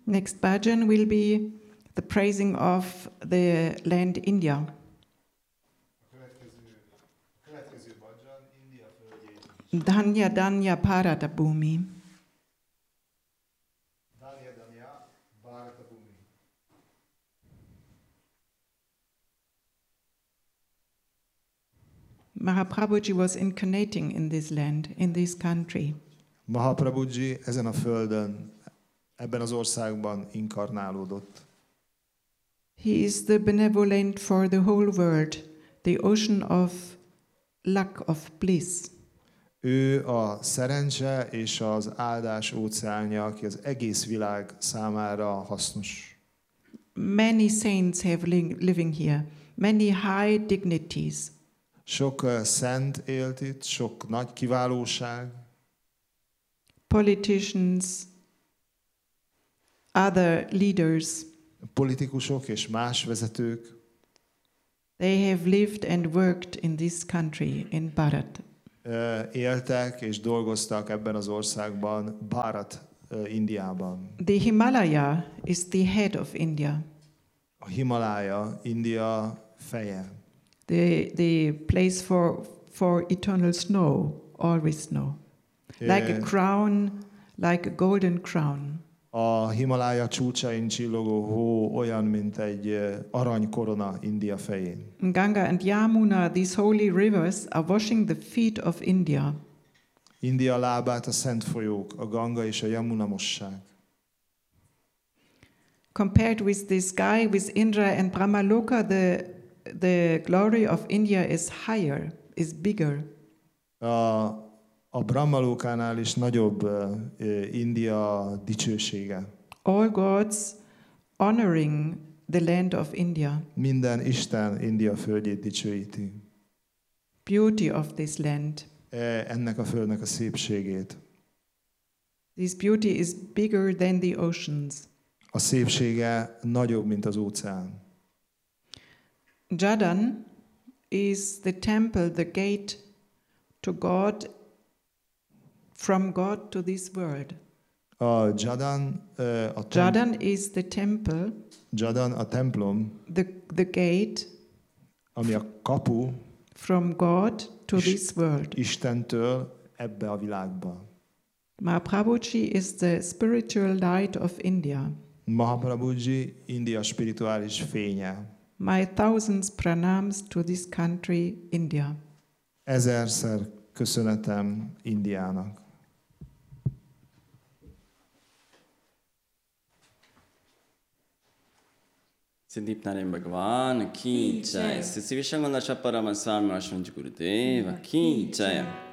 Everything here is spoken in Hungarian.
Next bhajan will be the praising of the land India. A következő bhajan India földjét. Dhanya Dhanya Bharata Bhumi. Danya Danya Bharata Bhumi. Mahaprabhuji was incarnating in this land, in this country. Mahaprabhuji ezen a földön, ebben az országban inkarnálódott. He is the benevolent for the whole world, the ocean of luck, of bliss. Ő a szerencse és az áldás óceánja, aki az egész világ számára hasznos. Many saints have living here, many high dignities. Sok szent élt itt, sok nagy kiválóság, Politicians, other leaders, politikusok és más vezetők, they have lived and worked in this country, in Bharat. éltek és dolgoztak ebben az országban, Bharat, Indiában. The Himalaya is the head of India, A Himalája, India feje. the place for eternal snow, always snow. Like a crown, like a golden crown. A Himalája csúcsain csillogó hó olyan, mint egy aranykorona India fején. Ganga and Yamuna, these holy rivers, are washing the feet of India. India lábát a szent folyók, a Ganga és a Yamuna mossák. Compared with the sky, with Indra and Brahmaloka, the glory of India is higher, is bigger. A Brahmalókánál is nagyobb India dicsősége. All gods honoring the land of India. Minden Isten India földjét dicsőíti. Beauty of this land. Ennek a földnek a szépségét. This beauty is bigger than the oceans. A szépsége nagyobb, mint az óceán. Jadan is the temple, the gate to God, from God to this world. A Jadan is the temple, Jadan a templom, the gate ami a kapu from God to this world. Istentől ebbe a világba. Mahaprabhuji is the spiritual light of India. Mahaprabhuji India spirituális fénye. My thousands pranams to this country, India. Ezerszer köszönetem Indiának. सिद्धिनारायण भगवान की जय। श्री विश्वंगला Parama Swami Gurudev की जय।